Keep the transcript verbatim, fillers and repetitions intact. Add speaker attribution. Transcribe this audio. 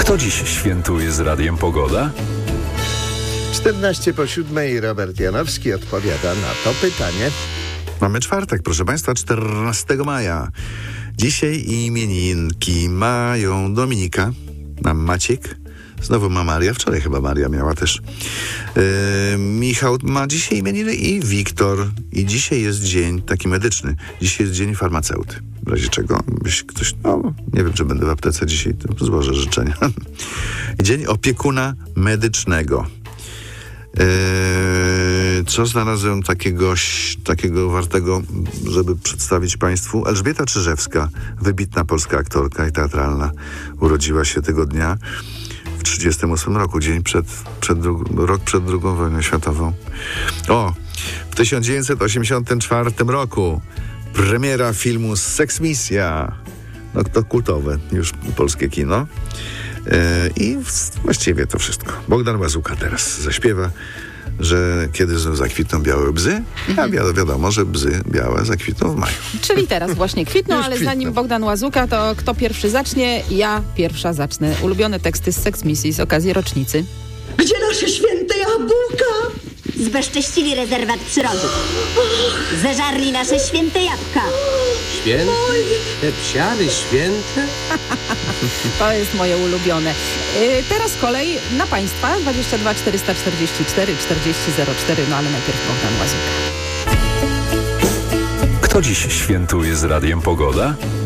Speaker 1: Kto dziś świętuje z Radiem Pogoda?
Speaker 2: czternaście po siódmej. Robert Janowski odpowiada na to pytanie.
Speaker 3: Mamy czwartek, proszę Państwa, czternastego maja. Dzisiaj imieninki mają Dominika, mam Maciek, znowu ma Maria, wczoraj chyba Maria miała też. Yy, Michał ma dzisiaj imieniny i Wiktor. I dzisiaj jest dzień taki medyczny. Dzisiaj jest dzień farmaceuty. W razie czego byś ktoś, no nie wiem, czy będę w aptece dzisiaj, to złożę życzenia. Dzień opiekuna medycznego. Eee, co znalazłem takiego, takiego wartego, żeby przedstawić Państwu? Elżbieta Czyżewska, wybitna polska aktorka i teatralna, urodziła się tego dnia w trzydziestym ósmym roku, dzień przed, przed dru- rok przed drugą wojną światową. O, w tysiąc dziewięćset osiemdziesiątym czwartym roku premiera filmu Seksmisja. No to kultowe już polskie kino. I właściwie to wszystko. Bogdan Łazuka teraz zaśpiewa, że kiedy zakwitną białe bzy, a wi- wiadomo, że bzy białe zakwitną w maju.
Speaker 4: Czyli teraz właśnie kwitną,
Speaker 3: Już
Speaker 4: ale
Speaker 3: kwitną.
Speaker 4: zanim Bogdan Łazuka, to kto pierwszy zacznie? Ja pierwsza zacznę. Ulubione teksty z Seksmisji z okazji rocznicy.
Speaker 5: Gdzie nasze święte jabłka?
Speaker 6: Zbezcześcili rezerwat przyrody. Zeżarli nasze święte jabłka.
Speaker 7: Święte? Te psiary święte?
Speaker 4: To jest moje ulubione. Yy, teraz kolej na Państwa. dwadzieścia dwa czterysta czterdzieści cztery czterdzieści zero cztery. No ale najpierw Bogdan Łazuka.
Speaker 1: Kto dziś świętuje z Radiem Pogoda?